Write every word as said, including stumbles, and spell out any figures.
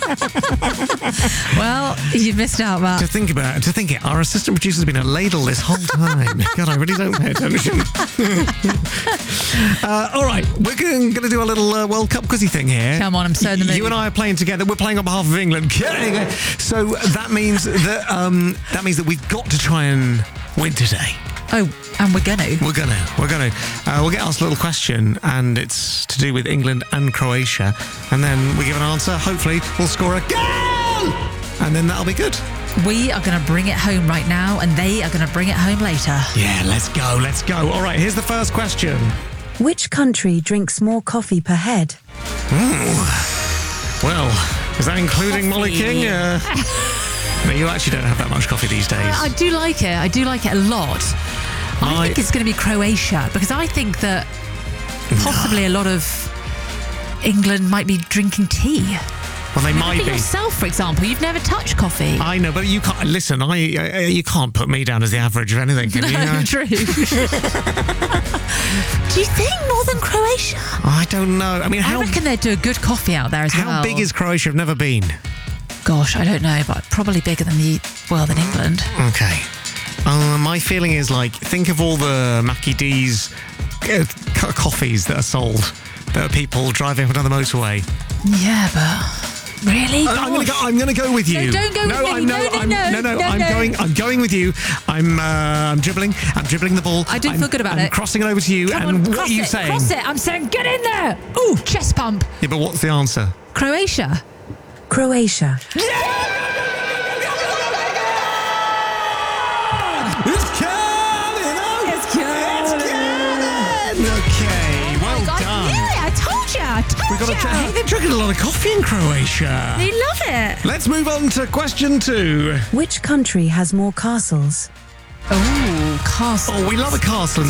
Well, you missed out, Matt. To think about it, to think it, our assistant producer's been a ladle this whole time. God, I really don't pay attention. uh, all right, we're going to do a little uh, World Cup quizzy thing here. Come on, I'm so in the mood. You and I are playing together. We're playing on behalf of England. So that means that um, that means that we've got to try and win today. Oh, and we're gonna. We're gonna. We're gonna. Uh, we'll get asked a little question, and it's to do with England and Croatia, and then we give an answer. Hopefully, we'll score a goal, and then that'll be good. We are going to bring it home right now, and they are going to bring it home later. Yeah, let's go. Let's go. All right, here's the first question. Which country drinks more coffee per head? Ooh. Well, is that including Coffee. Molly King? Uh, no, you actually don't have that much coffee these days. I do like it. I do like it a lot. I, I- think it's going to be Croatia, because I think that possibly a lot of England might be drinking tea. Well, they Look might at be. yourself, for example. You've never touched coffee. I know, but you can't listen. I, I you can't put me down as the average of anything, can you? No, true. Do you think more than Croatia? I don't know. I mean, how I reckon they'd do a good coffee out there as how well. big is Croatia? I've never been. Gosh, I don't know, but probably bigger than the well than England. Okay. Uh, my feeling is like, think of all the Mackie D's uh, co- coffees that are sold, that are people driving up another motorway. Yeah, but really? I- I'm gonna go. I'm gonna go with you. No, don't go no, with me. I'm, No, no, I'm, no, no, no. no, I'm no. going. I'm going with you. I'm. Uh, I'm dribbling. I'm dribbling the ball. I do I'm, feel good about I'm it. crossing it over to you. Come and on, what cross are you it, saying? Cross it. I'm saying get in there. Ooh, chest pump. Yeah, but what's the answer? Croatia. Croatia. It's coming on. It's coming. Okay. Well I done. knew it. I told you. I told We got you. to. Hey, they're drinking a lot of coffee in Croatia. They love it. Let's move on to question two. Which country has more castles? Oh, castle. Oh, we love a castle.